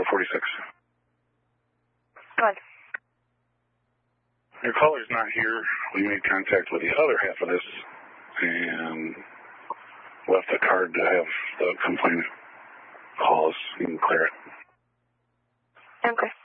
46. Go ahead. Your caller's not here. We made contact with the other half of this and left a card to have the complainant call us. You can clear it. Okay.